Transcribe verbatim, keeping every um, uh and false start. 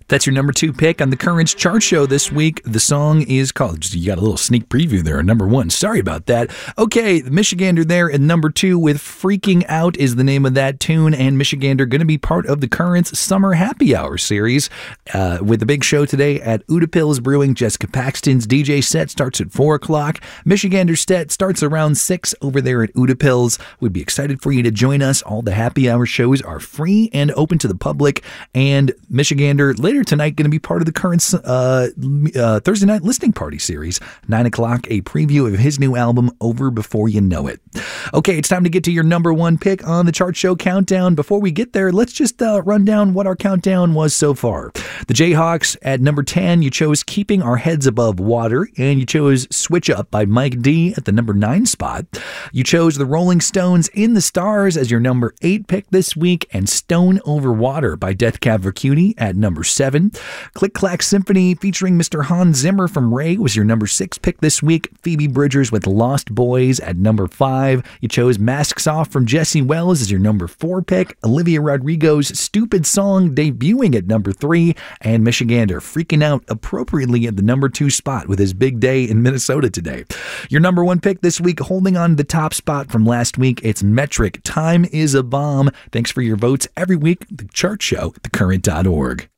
That's your number two pick on the Currents chart show this week. The song is called, you got a little sneak preview there, number one. Sorry about that. Okay, the Michigander there at number two with Freaking Out is the name of that tune, and Michigander going to be part of the Currents Summer Happy Hour series uh, with the big show today at Utapils Brewing. Jessica Paxton's D J set starts at four o'clock. Michigander's set starts around six over there at Utapils. We'd be excited for you to join us. All the happy hour shows are free and open to the public, and Michigander later tonight going to be part of the Currents uh, uh, Thursday night listening party series. nine o'clock, a preview of his new album, Over Before You Know It. Okay, it's time to get to your number one pick on the chart show countdown. Before we get there, let's just uh, run down what our countdown was so far. The Jayhawks at number ten, you chose Keeping Our Heads Above Water, and you chose Switch Up by Mike D at the number nine spot. You chose the Rolling Stones In the Stars as your number eight pick this week, and Stone Over Water by Death Cab for Cutie at number seven. Click Clack Symphony featuring Mister Hans Zimmer from Ray was your number six pick this week. Phoebe Bridgers with Lost Boys at number five. You chose Masks Off from Jesse Wells as your number four pick. Olivia Rodrigo's Stupid Song debuting at number three. And Michigander freaking out appropriately at the number two spot with his big day in Minnesota today. Your number one pick this week, holding on to the top spot from last week, it's Metric. Time is a Bomb. Thanks for your votes every week. The chart show at the current dot org.